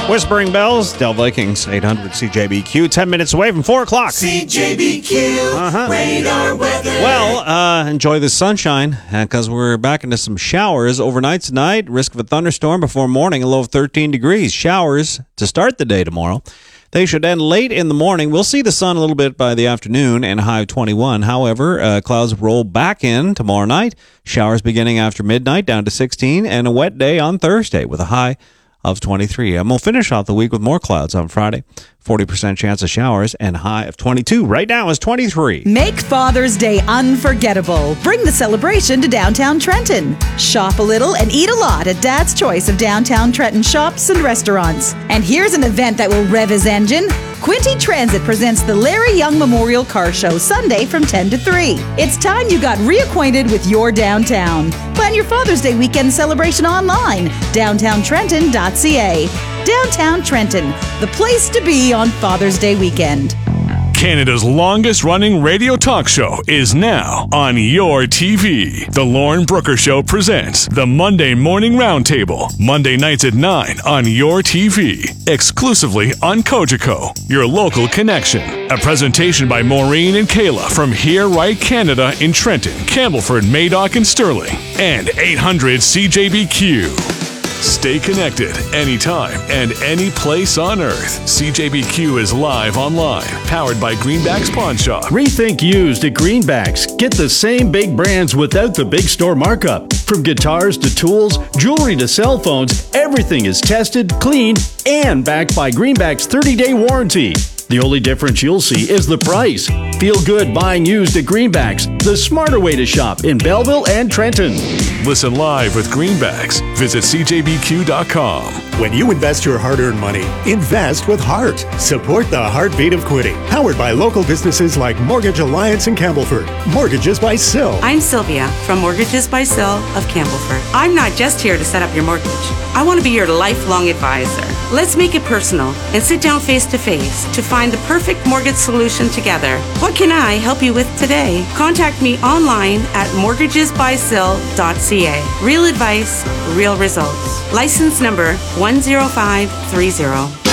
Whispering Bells, Del Vikings, 800 CJBQ, 10 minutes away from 4 o'clock. CJBQ, radar weather. Well, enjoy the sunshine, because we're back into some showers overnight tonight. Risk of a thunderstorm before morning, a low of 13 degrees. Showers to start the day tomorrow. They should end late in the morning. We'll see the sun a little bit by the afternoon and a high of 21. However, clouds roll back in tomorrow night. Showers beginning after midnight down to 16, and a wet day on Thursday with a high of 23. And we'll finish off the week with more clouds on Friday. 40% chance of showers and high of 22. Right now is 23. Make Father's Day unforgettable. Bring the celebration to downtown Trenton. Shop a little and eat a lot at Dad's Choice of downtown Trenton shops and restaurants. And here's an event that will rev his engine. Quinte Transit presents the Larry Young Memorial Car Show Sunday from 10 to 3. It's time you got reacquainted with your downtown. Plan your Father's Day weekend celebration online. DowntownTrenton.ca. Downtown Trenton, the place to be on Father's Day weekend. Canada's longest-running radio talk show is now on your TV. The Lauren Brooker Show presents the Monday Morning Roundtable. Monday nights at 9 on your TV. Exclusively on Cogeco, your local connection. A presentation by Maureen and Kayla from Here Right Canada in Trenton, Campbellford, Madoc, and Sterling. And 800 CJBQ. Stay connected anytime and any place on earth. CJBQ is live online, powered by Greenbacks Pawn Shop. Rethink used at Greenbacks. Get the same big brands without the big store markup. From guitars to tools, jewelry to cell phones, everything is tested, cleaned, and backed by Greenbacks' 30-day warranty. The only difference you'll see is the price. Feel good buying used at Greenbacks, the smarter way to shop in Belleville and Trenton. Listen live with Greenbacks. Visit CJBQ.com. When you invest your hard-earned money, invest with heart. Support the heartbeat of Quinte. Powered by local businesses like Mortgage Alliance in Campbellford. Mortgages by Sill. I'm Sylvia from Mortgages by Sill of Campbellford. I'm not just here to set up your mortgage. I want to be your lifelong advisor. Let's make it personal and sit down face to face to find the perfect mortgage solution together. What can I help you with today? Contact me online at mortgagesbysill.ca. Real advice, real results. License number 10530.